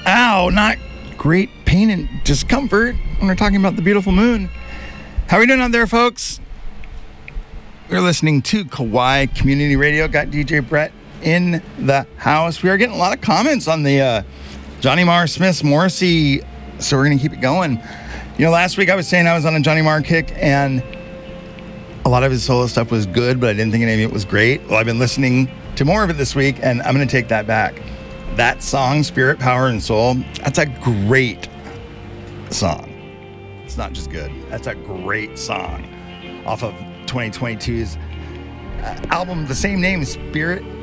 Ow, not great pain and discomfort when we're talking about the beautiful moon. How are we doing out there, folks? We're listening to Kauai Community Radio. Got DJ Brett in the house. We are getting a lot of comments on the Johnny Marr Smith's Morrissey, so we're going to keep it going. You know, last week I was saying I was on a Johnny Marr kick, and a lot of his solo stuff was good, but I didn't think any of it was great. Well, I've been listening to more of it this week, and I'm going to take that back. That song, Spirit, Power, and Soul, that's a great song. It's not just good. That's a great song off of 2022's album, the same name, Spirit,